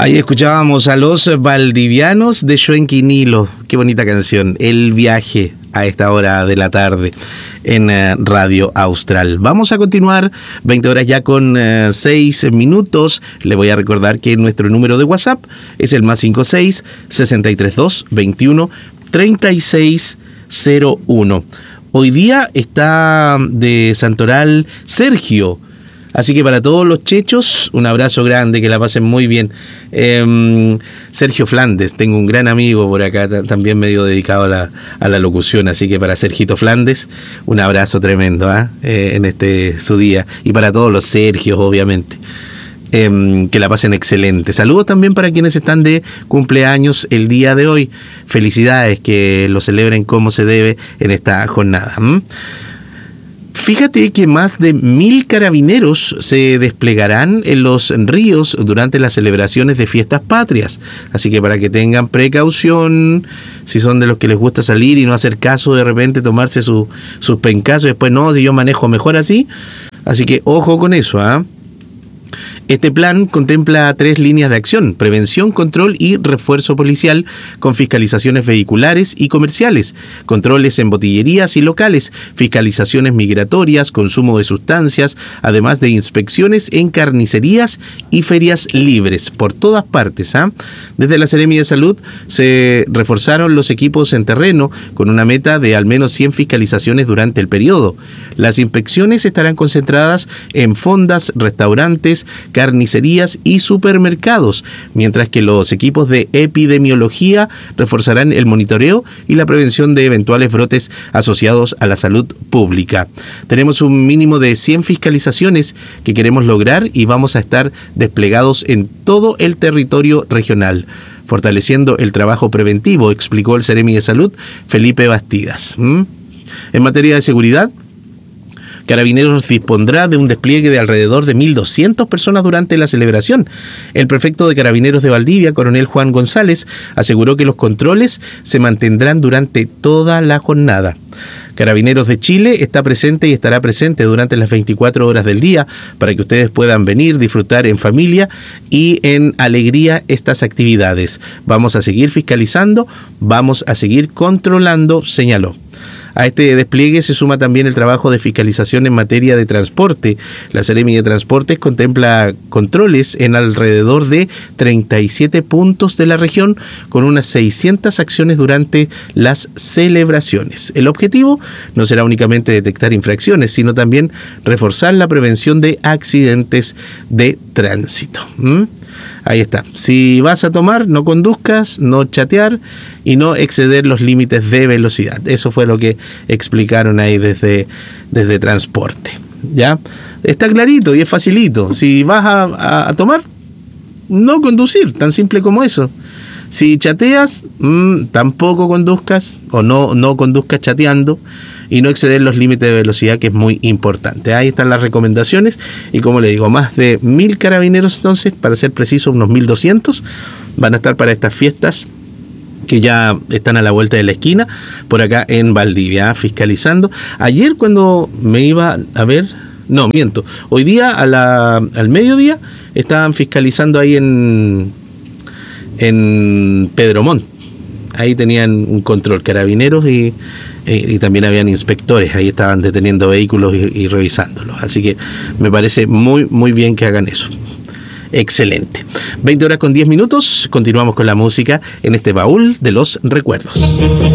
Ahí escuchábamos a los valdivianos de Xuenquinilo. Qué bonita canción, El Viaje, a esta hora de la tarde en Radio Austral. Vamos a continuar, 20 horas ya con 6 minutos. Le voy a recordar que nuestro número de WhatsApp es el +56 632 21 3601. Hoy día está de Santoral Sergio. Así que para todos los chechos, un abrazo grande, que la pasen muy bien. Sergio Flandes, tengo un gran amigo por acá, también medio dedicado a la locución, así que para Sergito Flandes, un abrazo tremendo en su día. Y para todos los Sergios, obviamente. Que la pasen excelente. Saludos también para quienes están de cumpleaños el día de hoy. Felicidades, que lo celebren como se debe en esta jornada. Fíjate que más de 1.000 carabineros se desplegarán en los ríos durante las celebraciones de fiestas patrias. Así que para que tengan precaución, si son de los que les gusta salir y no hacer caso, de repente tomarse sus pencazos y después no, si yo manejo mejor así. Así que ojo con eso, Este plan contempla 3 líneas de acción: prevención, control y refuerzo policial, con fiscalizaciones vehiculares y comerciales, controles en botillerías y locales, fiscalizaciones migratorias, consumo de sustancias, además de inspecciones en carnicerías y ferias libres, por todas partes. Desde la Seremi de Salud se reforzaron los equipos en terreno con una meta de al menos 100 fiscalizaciones durante el periodo. Las inspecciones estarán concentradas en fondas, restaurantes, carnicerías y supermercados, mientras que los equipos de epidemiología reforzarán el monitoreo y la prevención de eventuales brotes asociados a la salud pública. Tenemos un mínimo de 100 fiscalizaciones que queremos lograr y vamos a estar desplegados en todo el territorio regional, fortaleciendo el trabajo preventivo, explicó el Seremi de Salud, Felipe Bastidas. En materia de seguridad, Carabineros dispondrá de un despliegue de alrededor de 1.200 personas durante la celebración. El prefecto de Carabineros de Valdivia, coronel Juan González, aseguró que los controles se mantendrán durante toda la jornada. Carabineros de Chile está presente y estará presente durante las 24 horas del día para que ustedes puedan venir, disfrutar en familia y en alegría estas actividades. Vamos a seguir fiscalizando, vamos a seguir controlando, señaló. A este despliegue se suma también el trabajo de fiscalización en materia de transporte. La Seremi de Transportes contempla controles en alrededor de 37 puntos de la región, con unas 600 acciones durante las celebraciones. El objetivo no será únicamente detectar infracciones, sino también reforzar la prevención de accidentes de tránsito. Ahí está. Si vas a tomar, no conduzcas, no chatear y no exceder los límites de velocidad. Eso fue lo que explicaron ahí desde transporte. ¿Ya? Está clarito y es facilito. Si vas a tomar, no conducir, tan simple como eso. Si chateas, tampoco conduzcas o no conduzcas chateando. Y no exceder los límites de velocidad, que es muy importante. Ahí están las recomendaciones. Y como le digo, más de 1.000 carabineros, entonces, para ser preciso, unos 1.200, van a estar para estas fiestas que ya están a la vuelta de la esquina, por acá en Valdivia, fiscalizando. Ayer cuando me iba a ver, no, miento, hoy día al mediodía estaban fiscalizando ahí en Pedro Montt. Ahí tenían un control, carabineros y también habían inspectores, ahí estaban deteniendo vehículos y revisándolos. Así que me parece muy, muy bien que hagan eso. Excelente. 20 horas con 10 minutos, continuamos con la música en este baúl de los recuerdos.